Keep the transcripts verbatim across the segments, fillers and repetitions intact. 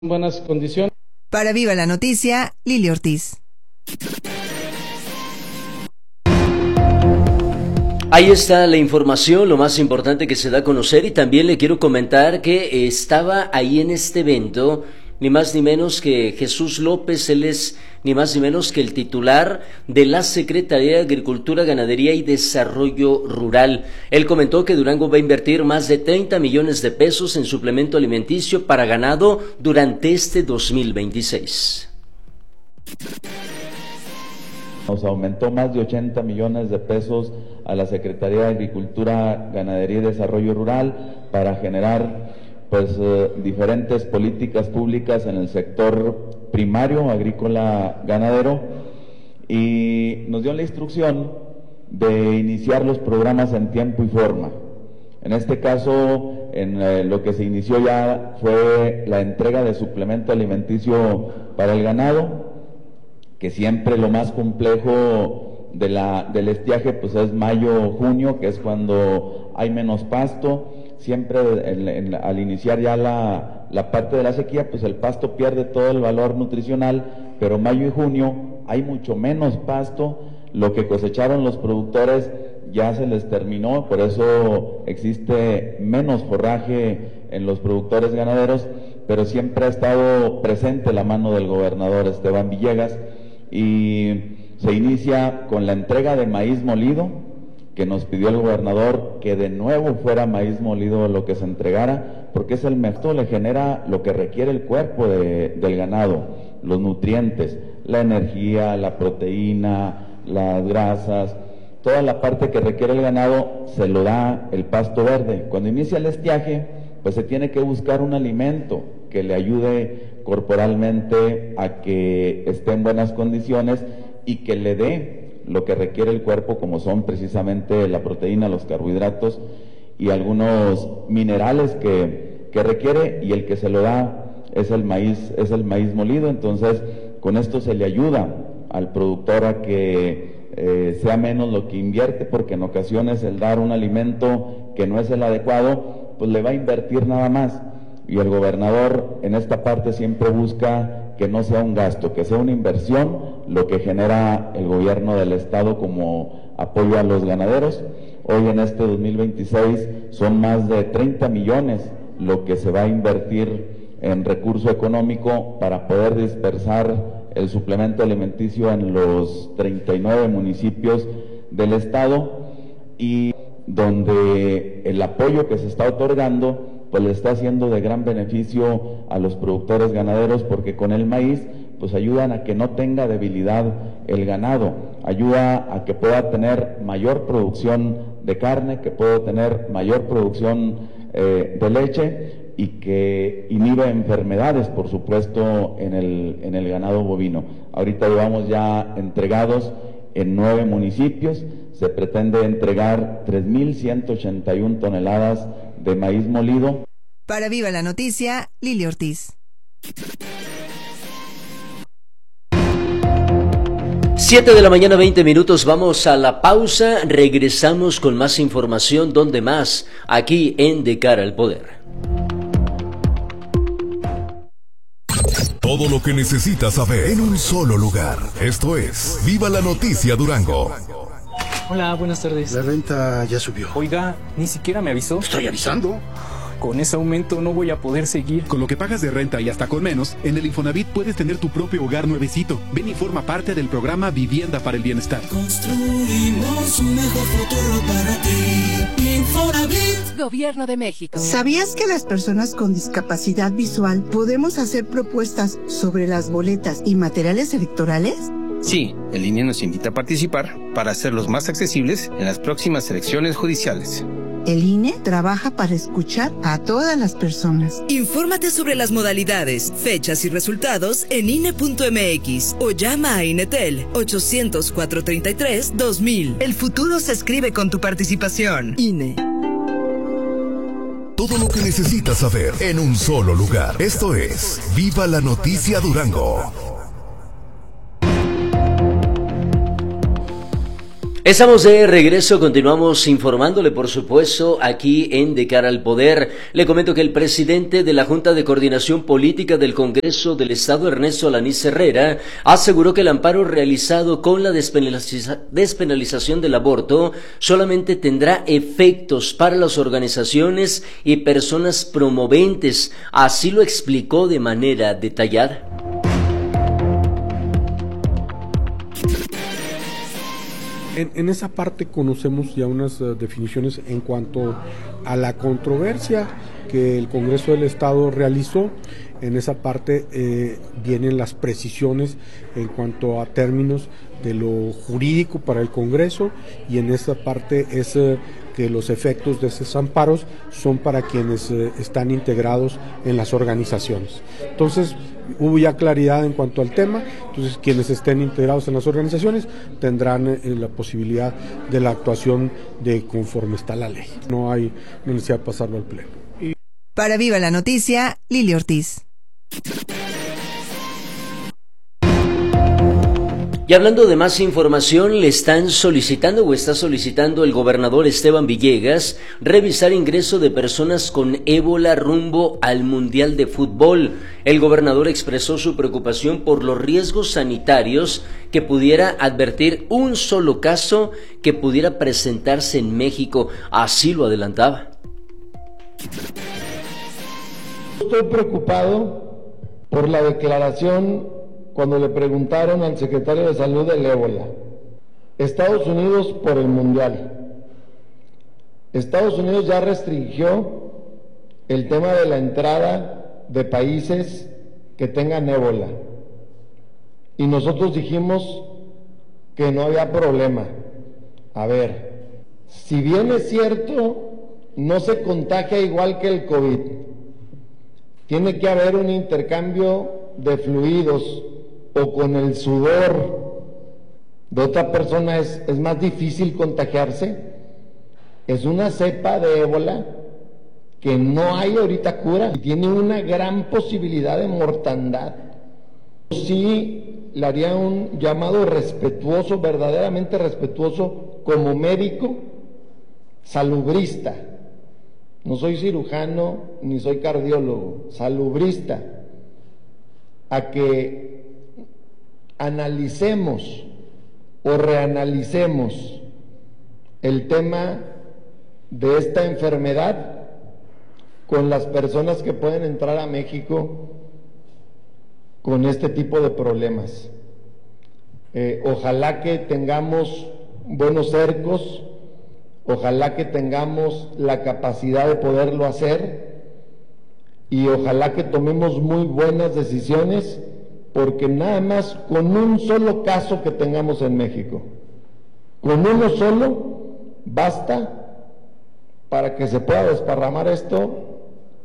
buenas condiciones. Para Viva la Noticia, Lili Ortiz. Ahí está la información, lo más importante que se da a conocer, y también le quiero comentar que estaba ahí en este evento ni más ni menos que Jesús López. Él es ni más ni menos que el titular de la Secretaría de Agricultura, Ganadería y Desarrollo Rural. Él comentó que Durango va a invertir más de treinta millones de pesos en suplemento alimenticio para ganado durante este dos mil veintiséis. Nos aumentó más de ochenta millones de pesos a la Secretaría de Agricultura, Ganadería y Desarrollo Rural para generar pues eh, diferentes políticas públicas en el sector primario, agrícola, ganadero, y nos dio la instrucción de iniciar los programas en tiempo y forma. En este caso, en eh, lo que se inició ya fue la entrega de suplemento alimenticio para el ganado, que siempre lo más complejo de la, del estiaje pues es mayo, junio, que es cuando hay menos pasto. Siempre en, en, al iniciar ya la, la parte de la sequía, pues el pasto pierde todo el valor nutricional, pero mayo y junio hay mucho menos pasto. Lo que cosecharon los productores ya se les terminó, por eso existe menos forraje en los productores ganaderos, pero siempre ha estado presente la mano del gobernador Esteban Villegas, y se inicia con la entrega de maíz molido, que nos pidió el gobernador que de nuevo fuera maíz molido lo que se entregara, porque es el mejor, le genera lo que requiere el cuerpo de, del ganado, los nutrientes, la energía, la proteína, las grasas, toda la parte que requiere el ganado se lo da el pasto verde. Cuando inicia el estiaje, pues se tiene que buscar un alimento que le ayude corporalmente a que esté en buenas condiciones y que le dé lo que requiere el cuerpo, como son precisamente la proteína, los carbohidratos y algunos minerales que, que requiere, y el que se lo da es el maíz, es el maíz molido. Entonces, con esto se le ayuda al productor a que eh, sea menos lo que invierte, porque en ocasiones el dar un alimento que no es el adecuado, pues le va a invertir nada más. Y el gobernador en esta parte siempre busca que no sea un gasto, que sea una inversión, lo que genera el gobierno del estado como apoyo a los ganaderos. Hoy en este dos mil veintiséis son más de treinta millones lo que se va a invertir en recurso económico para poder dispersar el suplemento alimenticio en los treinta y nueve municipios del estado, y donde el apoyo que se está otorgando pues le está haciendo de gran beneficio a los productores ganaderos, porque con el maíz pues ayudan a que no tenga debilidad el ganado, ayuda a que pueda tener mayor producción de carne, que pueda tener mayor producción eh, de leche, y que inhibe enfermedades, por supuesto, en el, en el ganado bovino. Ahorita llevamos ya entregados en nueve municipios, se pretende entregar tres mil ciento ochenta y una toneladas de maíz molido. Para Viva la Noticia, Lili Ortiz. Siete de la mañana, veinte minutos, vamos a la pausa, regresamos con más información, donde más, aquí en De Cara al Poder. Todo lo que necesitas saber en un solo lugar. Esto es Viva la Noticia Durango. Hola, buenas tardes. La renta ya subió. Oiga, ni siquiera me avisó. Estoy avisando. Con ese aumento no voy a poder seguir. Con lo que pagas de renta y hasta con menos, en el Infonavit puedes tener tu propio hogar nuevecito. Ven y forma parte del programa Vivienda para el Bienestar. Construimos un mejor futuro para ti. Infonavit, Gobierno de México. ¿Sabías que las personas con discapacidad visual podemos hacer propuestas sobre las boletas y materiales electorales? Sí, el I N E nos invita a participar para hacerlos más accesibles en las próximas elecciones judiciales. El I N E trabaja para escuchar a todas las personas. Infórmate sobre las modalidades, fechas y resultados en I N E punto M X o llama a INETEL ochocientos, cuatrocientos treinta y tres, dos mil. El futuro se escribe con tu participación. I N E. Todo lo que necesitas saber en un solo lugar. Esto es Viva la Noticia Durango. Estamos de regreso, continuamos informándole, por supuesto, aquí en De Cara al Poder. Le comento que el presidente de la Junta de Coordinación Política del Congreso del Estado, Ernesto Alanís Herrera, aseguró que el amparo realizado con la despenaliza- despenalización del aborto solamente tendrá efectos para las organizaciones y personas promoventes. Así lo explicó de manera detallada. En, en esa parte conocemos ya unas uh, definiciones en cuanto a la controversia que el Congreso del Estado realizó. En esa parte eh, vienen las precisiones en cuanto a términos de lo jurídico para el Congreso, y en esta parte es eh, que los efectos de esos amparos son para quienes eh, están integrados en las organizaciones. Entonces, hubo ya claridad en cuanto al tema. Entonces, quienes estén integrados en las organizaciones tendrán eh, la posibilidad de la actuación de conforme está la ley. No hay necesidad de pasarlo al Pleno. Y... Para Viva la Noticia, Lili Ortiz. Y hablando de más información, le están solicitando o está solicitando el gobernador Esteban Villegas revisar ingreso de personas con ébola rumbo al Mundial de Fútbol. El gobernador expresó su preocupación por los riesgos sanitarios que pudiera advertir un solo caso que pudiera presentarse en México. Así lo adelantaba. Estoy preocupado por la declaración cuando le preguntaron al secretario de Salud del ébola. Estados Unidos por el Mundial. Estados Unidos ya restringió el tema de la entrada de países que tengan ébola. Y nosotros dijimos que no había problema. A ver, si bien es cierto, no se contagia igual que el COVID. Tiene que haber un intercambio de fluidos, o con el sudor de otra persona es, es más difícil contagiarse. Es una cepa de ébola que no hay ahorita cura y tiene una gran posibilidad de mortandad. Sí le haría un llamado respetuoso, verdaderamente respetuoso, como médico, salubrista. No soy cirujano ni soy cardiólogo, salubrista, a que analicemos o reanalicemos el tema de esta enfermedad con las personas que pueden entrar a México con este tipo de problemas. Eh, ojalá que tengamos buenos cercos, ojalá que tengamos la capacidad de poderlo hacer y ojalá que tomemos muy buenas decisiones, porque nada más con un solo caso que tengamos en México, con uno solo, basta para que se pueda desparramar esto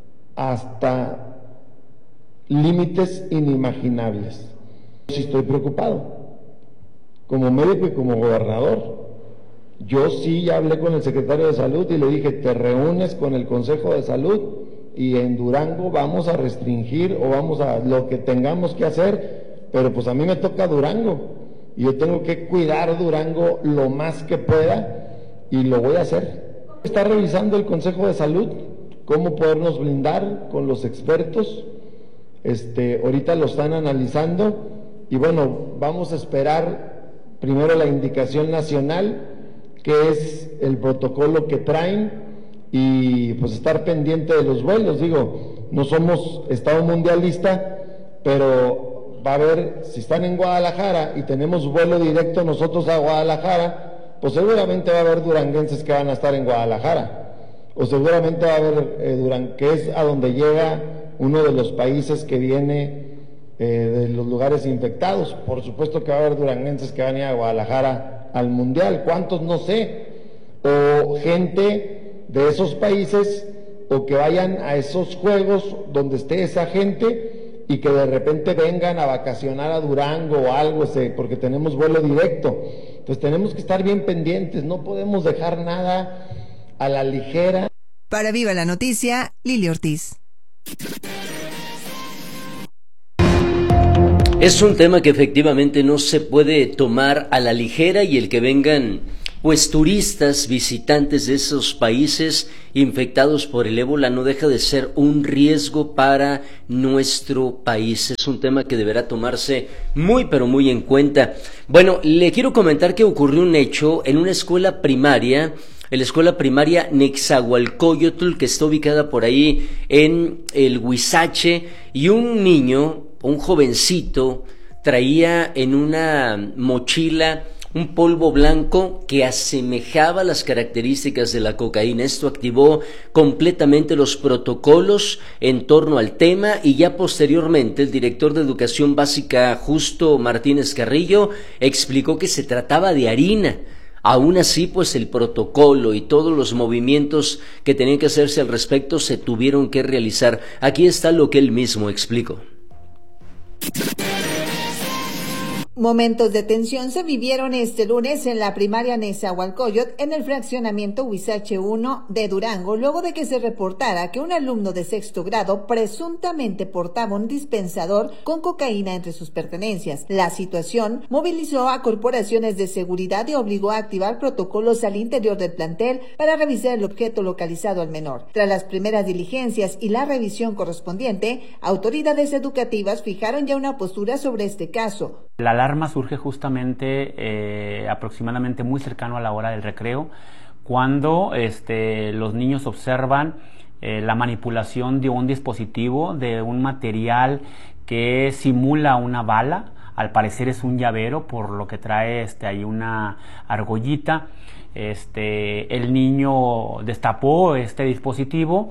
hasta límites inimaginables. Sí estoy preocupado, como médico y como gobernador. Yo sí ya hablé con el secretario de Salud y le dije, te reúnes con el Consejo de Salud y en Durango vamos a restringir o vamos a lo que tengamos que hacer, pero pues a mí me toca Durango y yo tengo que cuidar Durango lo más que pueda y lo voy a hacer. Está revisando el Consejo de Salud cómo podernos blindar con los expertos. Este, ahorita lo están analizando y bueno, vamos a esperar primero la indicación nacional, que es el protocolo que traen, y pues estar pendiente de los vuelos. Digo, no somos Estado mundialista, pero va a haber, si están en Guadalajara y tenemos vuelo directo nosotros a Guadalajara, pues seguramente va a haber duranguenses que van a estar en Guadalajara, o seguramente va a haber eh, Durango, que es a donde llega uno de los países que viene eh, de los lugares infectados. Por supuesto que va a haber duranguenses que van a ir a Guadalajara al Mundial, ¿cuántos? No sé, o gente de esos países, o que vayan a esos juegos donde esté esa gente y que de repente vengan a vacacionar a Durango o algo, ese, porque tenemos vuelo directo. Entonces tenemos que estar bien pendientes, no podemos dejar nada a la ligera. Para Viva la Noticia, Lili Ortiz. Es un tema que efectivamente no se puede tomar a la ligera, y el que vengan pues turistas, visitantes de esos países infectados por el ébola no deja de ser un riesgo para nuestro país. Es un tema que deberá tomarse muy pero muy en cuenta. Bueno, le quiero comentar que ocurrió un hecho en una escuela primaria, en la escuela primaria Nezahualcóyotl, que está ubicada por ahí en el Huizache, y un niño, un jovencito, traía en una mochila un polvo blanco que asemejaba las características de la cocaína. Esto activó completamente los protocolos en torno al tema y ya posteriormente el director de Educación Básica, Justo Martínez Carrillo, explicó que se trataba de harina. Aún así, pues el protocolo y todos los movimientos que tenían que hacerse al respecto se tuvieron que realizar. Aquí está lo que él mismo explicó. Momentos de tensión se vivieron este lunes en la primaria Nezahualcóyotl en el fraccionamiento Huizache uno de Durango, luego de que se reportara que un alumno de sexto grado presuntamente portaba un dispensador con cocaína entre sus pertenencias. La situación movilizó a corporaciones de seguridad y obligó a activar protocolos al interior del plantel para revisar el objeto localizado al menor. Tras las primeras diligencias y la revisión correspondiente, autoridades educativas fijaron ya una postura sobre este caso. La alarma surge justamente eh, aproximadamente muy cercano a la hora del recreo, cuando este, los niños observan eh, la manipulación de un dispositivo, de un material que simula una bala. Al parecer es un llavero, por lo que trae este, ahí una argollita. Este, el niño destapó este dispositivo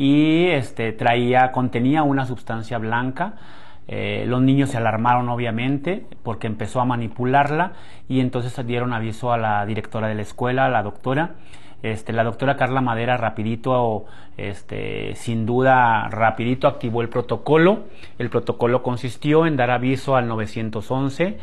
y este, traía, contenía una sustancia blanca. Eh, los niños se alarmaron obviamente porque empezó a manipularla y entonces dieron aviso a la directora de la escuela, a la doctora. Este, la doctora Carla Madera rapidito, este, sin duda rapidito activó el protocolo. El protocolo consistió en dar aviso al nueve once.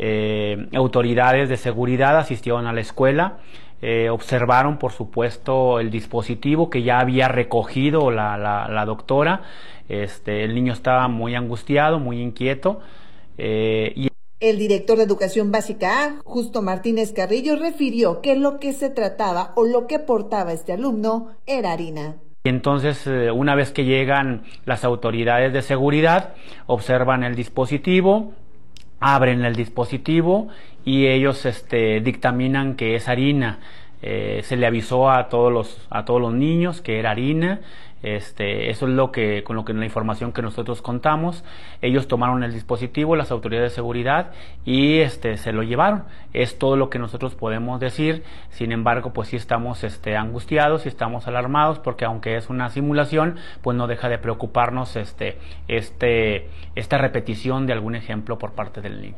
Eh, autoridades de seguridad asistieron a la escuela. Eh, observaron, por supuesto, el dispositivo que ya había recogido la, la, la doctora. Este, el niño estaba muy angustiado, muy inquieto. Eh, y El director de Educación Básica A, Justo Martínez Carrillo, refirió que lo que se trataba o lo que portaba este alumno era harina. Y entonces, eh, una vez que llegan las autoridades de seguridad, observan el dispositivo, abren el dispositivo y ellos este, dictaminan que es harina. Eh, se le avisó a todos los a todos los niños que era harina. Este, eso es lo que, con lo que la información que nosotros contamos. Ellos tomaron el dispositivo, las autoridades de seguridad, y este, se lo llevaron. Es todo lo que nosotros podemos decir. Sin embargo, pues sí estamos este, angustiados y estamos alarmados, porque aunque es una simulación, pues no deja de preocuparnos este, este, esta repetición de algún ejemplo por parte del niño.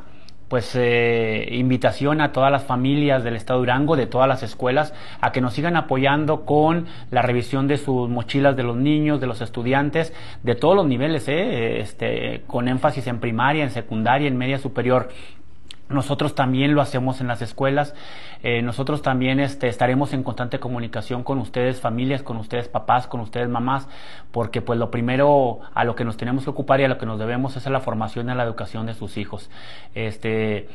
Pues eh, invitación a todas las familias del estado de Durango, de todas las escuelas, a que nos sigan apoyando con la revisión de sus mochilas de los niños, de los estudiantes, de todos los niveles, eh, este, con énfasis en primaria, en secundaria, en media superior. Nosotros también lo hacemos en las escuelas. Eh, nosotros también este, estaremos en constante comunicación con ustedes familias, con ustedes papás, con ustedes mamás, porque pues lo primero a lo que nos tenemos que ocupar y a lo que nos debemos es a la formación y a la educación de sus hijos. Este,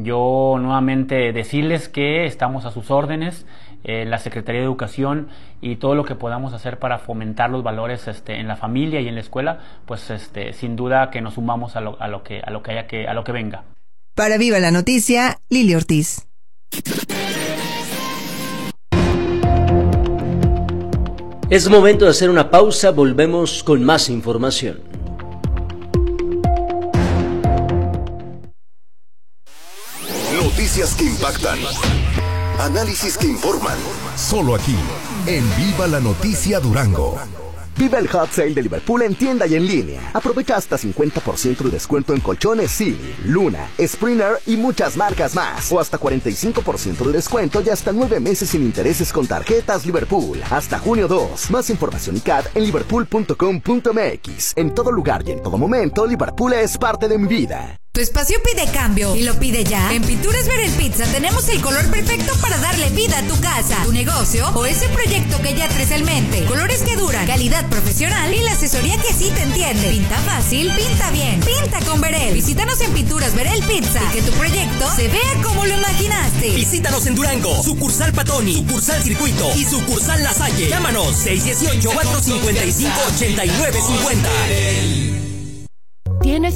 yo nuevamente decirles que estamos a sus órdenes, eh, la Secretaría de Educación, y todo lo que podamos hacer para fomentar los valores este, en la familia y en la escuela, pues este, sin duda que nos sumamos a lo, a lo que a lo que haya que a lo que venga. Para Viva la Noticia, Lili Ortiz. Es momento de hacer una pausa, volvemos con más información. Noticias que impactan. Análisis que informan. Solo aquí, en Viva la Noticia Durango. Viva el Hot Sale de Liverpool en tienda y en línea. Aprovecha hasta cincuenta por ciento de descuento en colchones Silly, Luna, Springer y muchas marcas más. O hasta cuarenta y cinco por ciento de descuento y hasta nueve meses sin intereses con tarjetas Liverpool. Hasta junio dos. Más información y C A D en liverpool punto com punto m x. En todo lugar y en todo momento, Liverpool es parte de mi vida. Tu espacio pide cambio y lo pide ya. En Pinturas Verel Pizza tenemos el color perfecto para darle vida a tu casa, tu negocio o ese proyecto que ya traes en mente. Colores que duran, calidad profesional y la asesoría que sí te entiende. Pinta fácil, pinta bien. Pinta con Verel. Visítanos en Pinturas Verel Pizza y que tu proyecto se vea como lo imaginaste. Visítanos en Durango, sucursal Patoni, sucursal Circuito y sucursal La Salle. Llámanos seis uno ocho, cuatro cinco cinco, ocho nueve cinco cero. ¿Tienes